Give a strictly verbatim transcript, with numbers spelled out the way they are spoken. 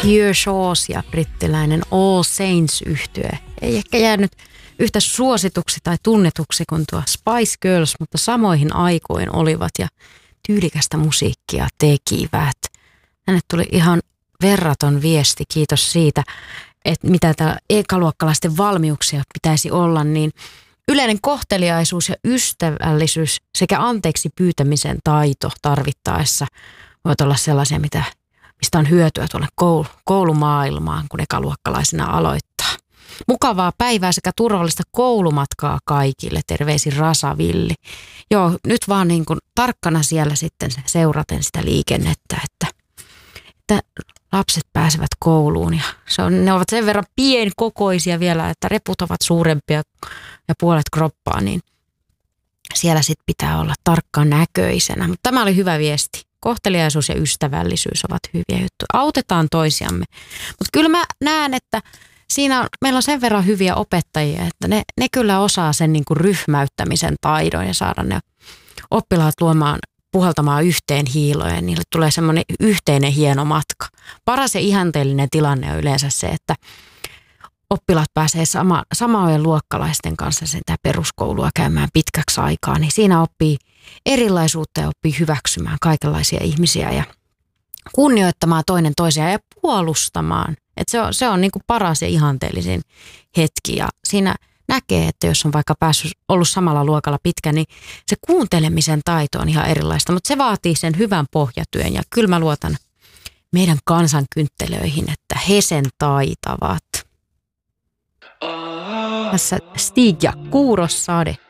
Pure Shores ja brittiläinen All Saints-yhtye. Ei ehkä jäänyt yhtä suosituksi tai tunnetuksi kuin tuo Spice Girls, mutta samoihin aikoin olivat ja tyylikästä musiikkia tekivät. Tänne tuli ihan verraton viesti, kiitos siitä, että mitä täällä ekaluokkalaisten valmiuksia pitäisi olla, niin yleinen kohteliaisuus ja ystävällisyys sekä anteeksi pyytämisen taito tarvittaessa voivat olla sellaisia, mitä, mistä on hyötyä tuolle koulu, koulumaailmaan, kun ekaluokkalaisena aloittaa. Mukavaa päivää sekä turvallista koulumatkaa kaikille. Terveisin Rasa Villi. Joo, nyt vaan niin kuin tarkkana siellä sitten seuraten sitä liikennettä, että, että lapset pääsevät kouluun ja se on, ne ovat sen verran pienkokoisia vielä, että reput ovat suurempia ja puolet kroppaa, niin siellä sitten pitää olla tarkkaan näköisenä. Mutta tämä oli hyvä viesti. Kohteliaisuus ja ystävällisyys ovat hyviä juttuja. Autetaan toisiamme. Mutta kyllä mä näen, että siinä on, meillä on sen verran hyviä opettajia, että ne, ne kyllä osaa sen niin kuin ryhmäyttämisen taidon ja saada ne oppilaat luomaan, puhaltamaan yhteen hiiloon ja niille tulee semmoinen yhteinen hieno matka. Paras ja ihanteellinen tilanne on yleensä se, että oppilaat pääsee sama, samojen luokkalaisten kanssa sitä peruskoulua käymään pitkäksi aikaa, niin siinä oppii erilaisuutta ja oppii hyväksymään kaikenlaisia ihmisiä ja kunnioittamaan toinen toisiaan ja puolustamaan. Et se on, se on niin kuin paras ja ihanteellisin hetki ja siinä näkee, että jos on vaikka päässyt ollut samalla luokalla pitkä, niin se kuuntelemisen taito on ihan erilaista, mutta se vaatii sen hyvän pohjatyön ja kyllä mä luotan meidän kansankynttelöihin, että he sen taitavat. Tässä Stig ja Kuurossade.